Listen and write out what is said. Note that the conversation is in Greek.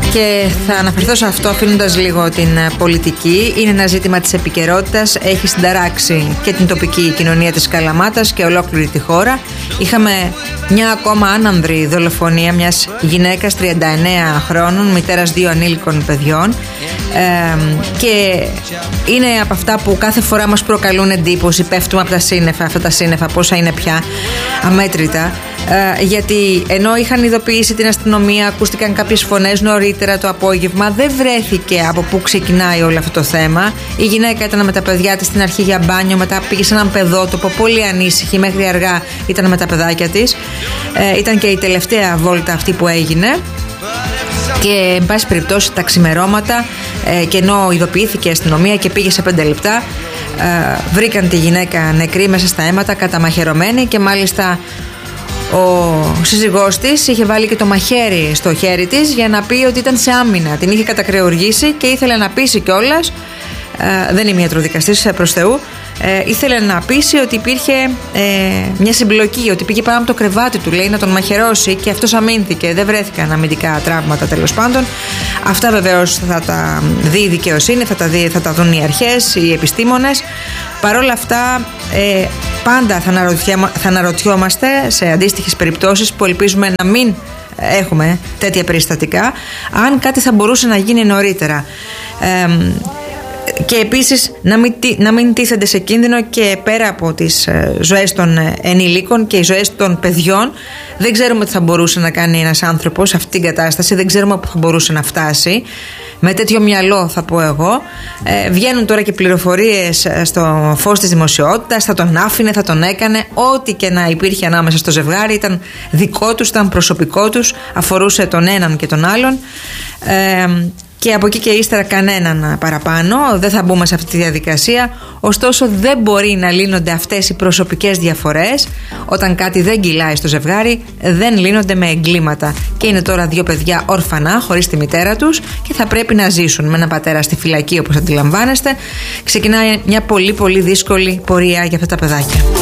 Και θα αναφερθώ σε αυτό αφήνοντας λίγο την πολιτική. Είναι ένα ζήτημα της επικαιρότητας. Έχει συνταράξει και την τοπική κοινωνία της Καλαμάτας και ολόκληρη τη χώρα. Είχαμε μια ακόμα άνανδρη δολοφονία μιας γυναίκας 39 χρόνων, μητέρας 2 ανήλικων παιδιών. Και είναι από αυτά που κάθε φορά μας προκαλούν εντύπωση. Πέφτουμε από τα σύννεφα, αυτά τα σύννεφα πόσα είναι πια, αμέτρητα. Γιατί ενώ είχαν ειδοποιήσει την αστυνομία, ακούστηκαν κάποιες φωνές νωρίτερα το απόγευμα, δεν βρέθηκε από πού ξεκινάει όλο αυτό το θέμα. Η γυναίκα ήταν με τα παιδιά της στην αρχή για μπάνιο, μετά πήγε σε έναν παιδότοπο, πολύ ανήσυχη, μέχρι αργά ήταν με τα παιδάκια της. Ήταν και η τελευταία βόλτα αυτή που έγινε. Και εν πάση περιπτώσει τα ξημερώματα, και ενώ ειδοποιήθηκε η αστυνομία και πήγε σε 5 λεπτά, βρήκαν τη γυναίκα νεκρή μέσα στα αίματα, καταμαχαιρωμένη, και μάλιστα ο σύζυγός της είχε βάλει και το μαχαίρι στο χέρι της για να πει ότι ήταν σε άμυνα. Την είχε κατακρεουργήσει και ήθελε να πείσει κιόλας, δεν είμαι ιατροδικαστής προς Θεού, ήθελε να πείσει ότι υπήρχε μια συμπλοκή, ότι πήγε πάνω από το κρεβάτι του, λέει, να τον μαχαιρώσει, και αυτός αμήνθηκε. Δεν βρέθηκαν αμυντικά τραύματα, τέλος πάντων. Αυτά βεβαίως θα τα δει η δικαιοσύνη, θα τα δουν οι αρχές, οι επιστήμονες. Παρ' όλα αυτά, πάντα θα αναρωτιόμαστε σε αντίστοιχες περιπτώσεις που ελπίζουμε να μην έχουμε τέτοια περιστατικά, αν κάτι θα μπορούσε να γίνει νωρίτερα. Και επίσης να μην τίθενται σε κίνδυνο και πέρα από τις ζωές των ενηλίκων και οι ζωές των παιδιών. Δεν ξέρουμε τι θα μπορούσε να κάνει ένας άνθρωπος σε αυτή την κατάσταση, δεν ξέρουμε πού θα μπορούσε να φτάσει. Με τέτοιο μυαλό, θα πω εγώ. Βγαίνουν τώρα και πληροφορίες στο φως της δημοσιότητας. Θα τον άφηνε, θα τον έκανε. Ό,τι και να υπήρχε ανάμεσα στο ζευγάρι ήταν δικό τους, ήταν προσωπικό τους, αφορούσε τον έναν και τον άλλον. Και από εκεί και ύστερα κανέναν παραπάνω. Δεν θα μπούμε σε αυτή τη διαδικασία. Ωστόσο, δεν μπορεί να λύνονται αυτές οι προσωπικές διαφορές. Όταν κάτι δεν κυλάει στο ζευγάρι, δεν λύνονται με εγκλήματα. Και είναι τώρα 2 παιδιά όρφανα, χωρίς τη μητέρα τους, και θα πρέπει να ζήσουν με έναν πατέρα στη φυλακή, όπως αντιλαμβάνεστε. Ξεκινάει μια πολύ πολύ δύσκολη πορεία για αυτά τα παιδάκια.